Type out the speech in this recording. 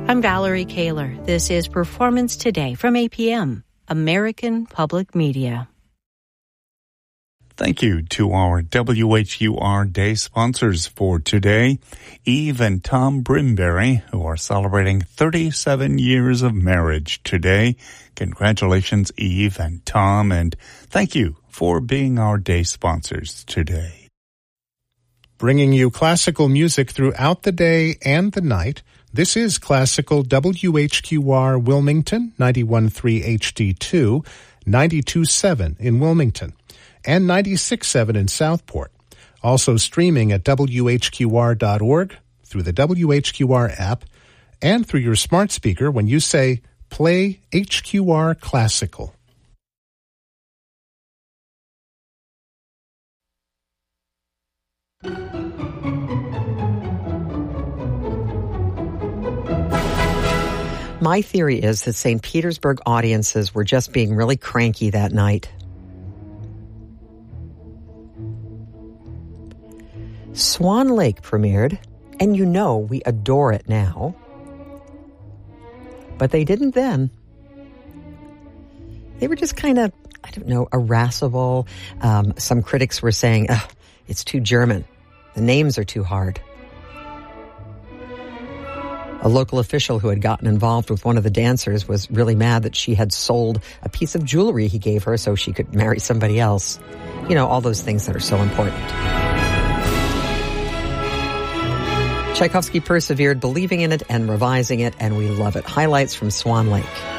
I'm Valerie Kaler. This is Performance Today from APM, American Public Media. Thank you to our WHUR Day sponsors for today, Eve and Tom Brimberry, who are celebrating 37 years of marriage today. Congratulations, Eve and Tom, and thank you for being our day sponsors today. Bringing you classical music throughout the day and the night, this is Classical WHQR Wilmington, 91.3 HD2, 92.7 in Wilmington, and 96.7 in Southport. Also streaming at WHQR.org, through the WHQR app, and through your smart speaker when you say, play HQR Classical. My theory is that St. Petersburg audiences were just being really cranky that night. Swan Lake premiered, and you know we adore it now. But they didn't then. They were just kind of, irascible. Some critics were saying, it's too German. The names are too hard. A local official who had gotten involved with one of the dancers was really mad that she had sold a piece of jewelry he gave her so she could marry somebody else. You know, all those things that are so important. Tchaikovsky persevered, believing in it and revising it, and we love it. Highlights from Swan Lake.